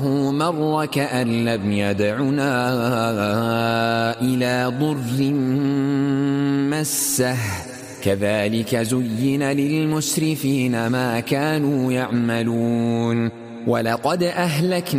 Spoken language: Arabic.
مر كأن لم يدعنا إلى ضر مسه كذلك زين للمسرفين ما كانوا يعملون ولقد أهلكنا